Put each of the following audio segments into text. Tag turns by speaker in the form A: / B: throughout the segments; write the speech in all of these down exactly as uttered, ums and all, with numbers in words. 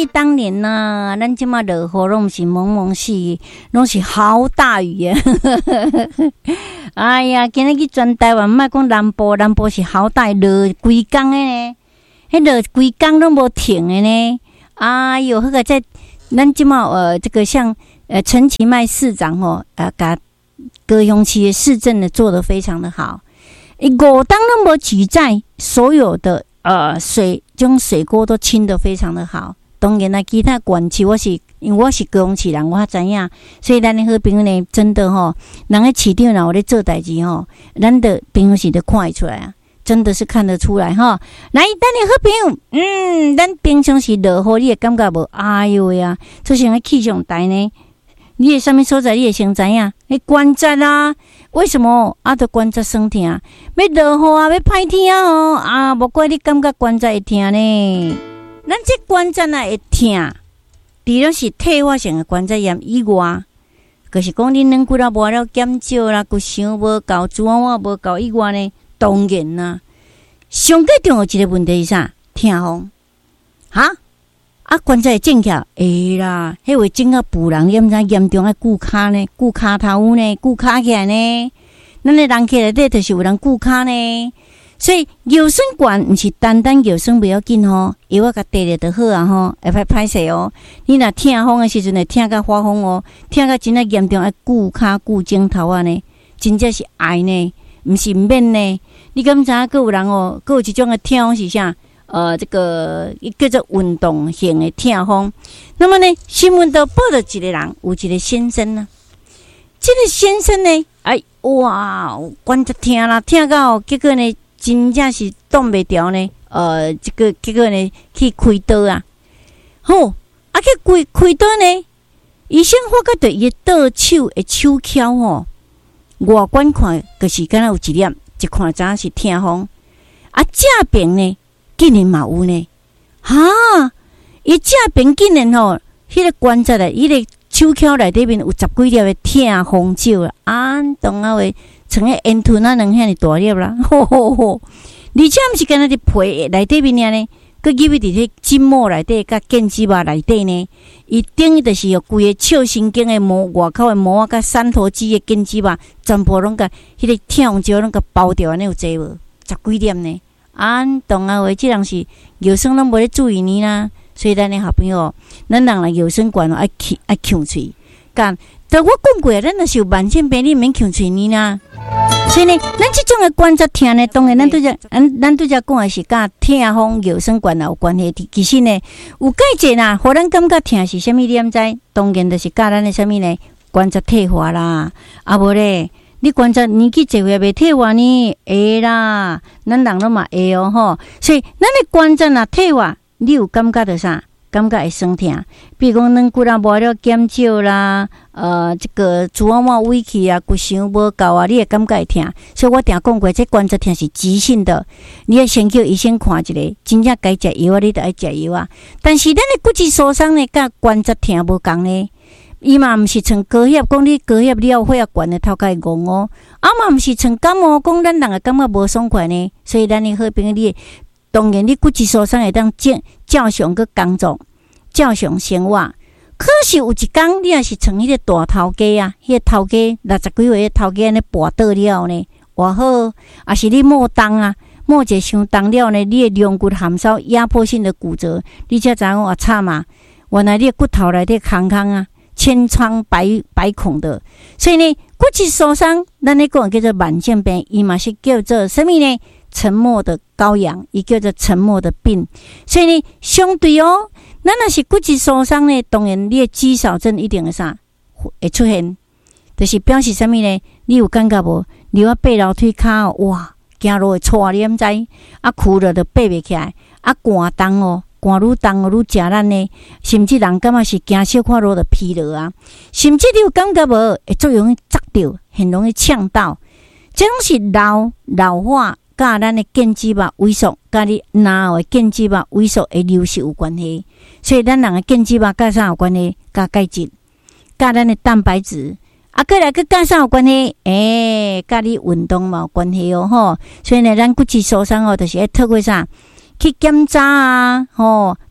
A: 忆当年呐、啊，咱即马落雨拢毋是蒙蒙细，拢是好大雨耶。哎呀，今日去全台湾，莫讲南部，南部是好大落规工的呢，迄落规工拢无停的呢。哎哟，迄个在咱即马呃，这个像呃陈其迈市长吼，呃，甲高雄市的市政的做得非常的好。五当拢无举债，所有的呃水，这种水沟都清得非常的好。当然啦，其他县市我是因为我是高雄市人，我较知影，所以咱的好朋友呢，真的吼，人个市长若有咧做代志吼，咱的平常时都看得出来啊，真的是看得出来哈。来，咱的好朋友，嗯，咱平常时落雨，你会感觉无？哎呦呀，就像个气象台呢，你会啥物所在，你会先知影？你观察啦。为什么啊？都关节酸痛，要落雨啊，要歹天啊哦啊！无怪你感觉关节会痛呢。咱这关节啊会痛，除了是退化性的关节炎以外，就是讲你软骨啊无了减少啦，骨伤无够，脂肪啊无够以外呢，当然啦，上最重要一个问题是啥？痛风哈啊，关节会正起来会啦，迄会整个妇人你毋知严重爱顾骹呢，顾骹头呢，顾骹起来呢。咱的人起内底就是有人顾骹呢，所以腰酸管毋是单单腰酸不要紧吼，药啊甲滴咧就好啊吼，会歹歹势哦。你若痛风的时阵会痛到发疯哦，痛到真正严重爱顾骹顾枕头啊呢，真正是爱呢，毋是免呢。你敢知影？佫有人哦，佫有一种的痛风是啥？呃，这个叫做运动型的痛风。那么呢，新闻都报道一个人，有一个先生呢。这个先生呢，哎哇，关节痛啦，痛到结果呢，真正是挡袂牢呢。呃，这个结果呢，去开刀啊。好，啊去开开刀呢，医生发觉到伊倒手的手翘吼，外观看就是敢若有一粒，一看知影是痛风。啊，正边呢？竟然嘛有呢，哈！伊正边竟然吼，迄个关节咧，迄个手翘内底面有十几粒的痛风石啦，啊，当啊话像个烟吞啊，两遐尼大粒啦，吼吼吼！而且毋是干那伫皮内底面呢，佮入去伫迄筋膜内底，甲腱肌肉内底呢，伊等于就是有规个笑神经的膜，外口的膜啊，甲三头肌的腱肌肉，全部拢甲迄个痛风石拢甲包掉，安尼有济无？十几粒呢？啊，当啊话，即人是腰酸拢无咧注意呢啦，所以咱的好朋友，咱人来腰酸管爱吸爱呛喙，干，但我讲过，咱若是有慢性病，你免呛喙呢啦。所以呢，咱即种的关节痛呢，当然咱拄则，咱咱拄则讲的是甲痛风腰酸管有关系。其实呢，有介济啦，互咱感觉痛是啥物？你毋知？当然就是甲咱的啥物呢？关节退化啦，啊无咧。你关节年纪侪岁袂退化呢？会啦，咱人拢嘛会哦吼。所以咱的关节若退化，你有感觉到啥？感觉会酸痛，比如讲软骨啊无了减少啦，呃，这个脂肪膜萎去啊，骨伤无够啊，你会感觉会痛。所以我定讲过，这关节痛是急性的，你要先叫医生看一下，真正该食药啊，你就爱食药啊。但是咱的骨质疏松呢，甲关节痛无共呢。伊嘛毋是像高血，讲你高血了血压悬的头壳会戆哦，啊嘛毋是像感冒，讲咱人会感觉无爽快呢。所以咱的好朋友，你当然你骨质疏松会当正照常去工作，照常生活。可是有一天，你也是像迄个大头家啊，迄个头家六十几岁的头家安尼跋倒了呢，偌好，也是你莫动啊，莫者伤重了呢，你的龙骨含烧压迫性的骨折，你才知影偌惨啊！原来你的骨头内底空空啊。千疮百百孔的，所以呢，骨质疏松，咱咧讲叫做慢性病，伊嘛是叫做什么呢？沉默的羔羊，伊叫做沉默的病。所以呢，相对哦，咱若是骨质疏松呢，当然你的肌少症一定会啥会出现，就是表示什么呢？你有感觉无？你要爬楼梯骹哦，哇，行路会错，你毋知？啊，躯了就爬袂起来，啊，寒重哦。汗愈重愈食咱呢，甚至人感觉是行小看路就疲劳啊，甚至你有感觉无？会最容易砸到，很容易呛到。这种是老老化，甲咱的腱肌肉萎缩，甲你脑后的腱肌肉萎缩会流失有关系。所以咱人的腱肌肉甲啥有关系？甲钙质，甲咱的蛋白质。啊，过来佮甲啥有关系？诶、欸，甲你运动嘛有关系哦吼。所以呢，咱骨质疏松哦，就是要透过啥？去检查啊，吼，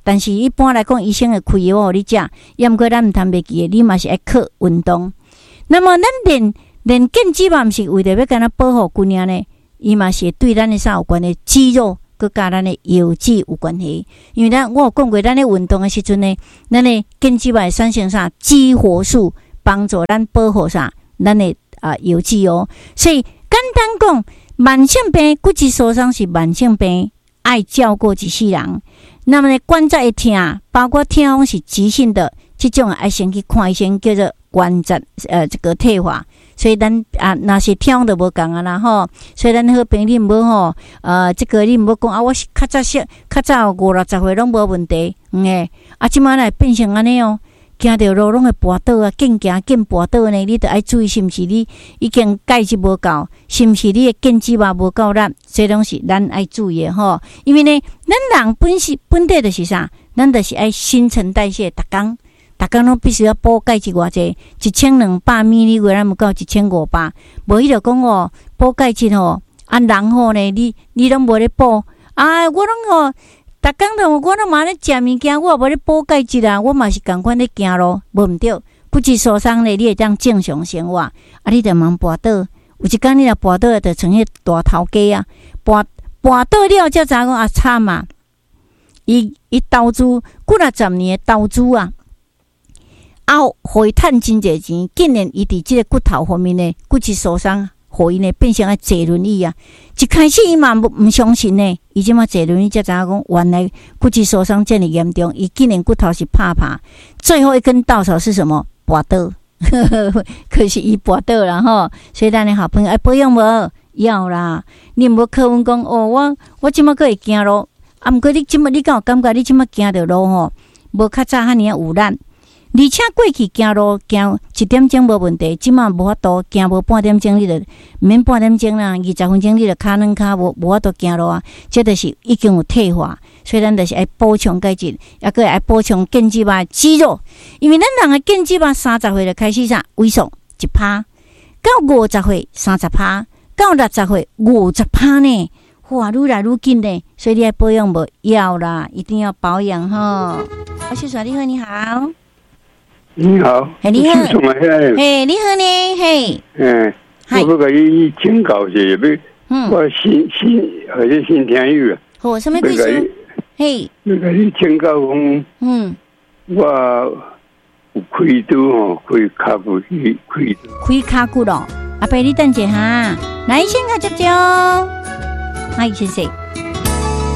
A: 但是一般来讲，医生会开药互你食，也毋过咱毋通袂记诶，你嘛是爱靠运动。那么咱练练健肌嘛，毋是为着要干那保护骨尔呢？伊嘛是对咱诶啥有关诶肌肉，佮甲咱诶腰肌有关系。因为咱我有讲过，咱咧运动诶时阵呢，咱诶健肌嘛会产生啥激活素，帮助咱保护啥咱诶啊腰肌哦。所以简单讲，慢性病骨质疏松是慢性病，爱照顾一世人。那么呢，关节会痛，包括痛风是急性的，这种爱先去看医生，叫做关节呃这个退化。所以咱啊，若是痛风就无共啊啦吼。所以咱好朋友你无吼，呃，这个你无讲啊，我是较早些较早五六十岁拢无问题，嗯诶，啊，即摆来变成安尼哦。行着路拢会跋倒啊，紧行紧跋倒呢，你着爱注意是毋是你已经钙质无够，是毋是你的腱肌肉无够力，这拢是咱爱注意的吼。因为呢，咱人本是本地就是啥，咱就是爱新陈代谢，逐工逐工拢必须要补钙质偌济，一千两百米你话咱毋够一千五百，无伊就讲哦，补钙质吼，啊人吼呢，你你拢无咧补，啊我拢哦。逐工都我都嘛咧食物件，我也无咧补钙质啊，我嘛是共款咧行咯，无毋对。骨质疏松咧，你会当正常生活，啊，你着茫跋倒。有一工你若跋倒，着成迄大头家啊，跋跋倒了，才知讲啊惨啊！伊伊投资几若十年的投资啊，啊，互伊趁真侪钱，竟然伊伫即个骨头方面呢，骨质疏松。互伊呢变成啊坐轮椅啊！一开始伊嘛毋相信呢，伊即马坐轮椅才知影讲，原来骨质疏松这么严重，伊竟然骨头是拍拍。最后一根稻草是什么？跋倒，可是伊跋倒啦吼。所以咱的好朋友爱保养无？要啦！你毋好靠阮讲哦，我我即马可会行路，啊，毋过你即马你敢有感觉你即马行着路吼，无较早遐尼啊有力。而且过去行路行一点钟无问题，即马无法度行无半点钟，你就毋免半点钟啦，二十分钟你就骹软骹无无法度行路啊，这就是已经有退化，所以咱就是爱补充钙质，也个爱补充腱肌肉肌肉，因为咱人的腱肌肉三十岁就开始啥萎缩一趴，到五十岁三十趴，到六十岁五十趴呢，哇，愈来愈紧呢，所以你爱保养无要啦，一定要保养吼。我是小丽和你好。
B: 你好，
A: 嘿，你好，
B: 嘿，
A: 你好呢，嘿，
B: 嗯，我要甲你请教一下，要，嗯，我新新或者新听友啊，
A: 好，什么贵书？嘿，
B: 要甲你请教讲，嗯，我有开刀吼，开骹骨去开刀，
A: 开骹骨咯，阿伯你等一下哈，来先甲接接哦，哎，谢谢。